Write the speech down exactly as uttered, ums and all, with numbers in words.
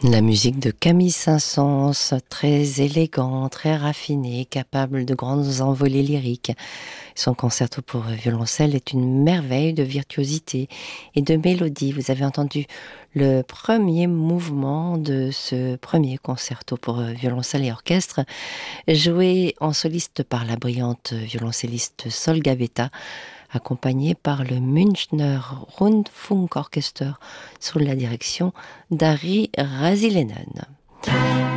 La musique de Camille Saint-Saëns, très élégant, très raffiné, capable de grandes envolées lyriques. Son concerto pour violoncelle est une merveille de virtuosité et de mélodie. Vous avez entendu le premier mouvement de ce premier concerto pour violoncelle et orchestre, joué en soliste par la brillante violoncelliste Sol Gavetta, accompagné par le Münchner Rundfunkorchester sous la direction d'Ari Rasilenen.